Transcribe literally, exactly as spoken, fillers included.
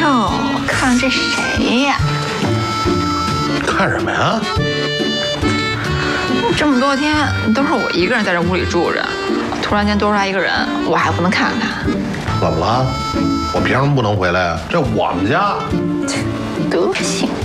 哟，看这谁呀？ 看什么呀？ 这么多天都是我一个人在这屋里住着，突然间多出来一个人，我还不能看看？ 怎么了？我凭什么不能回来呀？这我们家。 德行。